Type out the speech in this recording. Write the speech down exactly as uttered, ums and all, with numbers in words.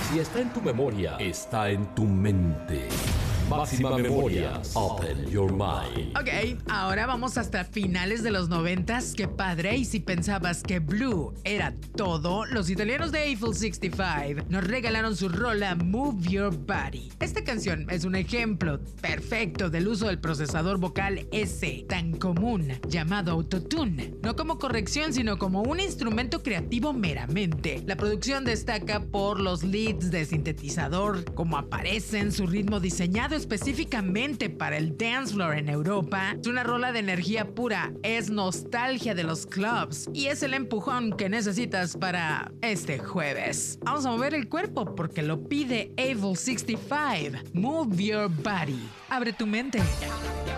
Si está en tu memoria, está en tu mente. Máxima Memorias. Open your mind. Ok, ahora vamos hasta finales de los noventas. Qué padre. Y si pensabas que Blue era todo, los italianos de Eiffel sesenta y cinco nos regalaron su rola Move Your Body. Esta canción es un ejemplo perfecto del uso del procesador vocal S, tan común, llamado autotune. No como corrección, sino como un instrumento creativo meramente. La producción destaca por los leads de sintetizador, como aparecen, su ritmo diseñado específicamente para el dance floor en Europa. Es una rola de energía pura, es nostalgia de los clubs y es el empujón que necesitas para este jueves. Vamos a mover el cuerpo porque lo pide Eiffel sesenta y cinco. Move your body. Abre tu mente.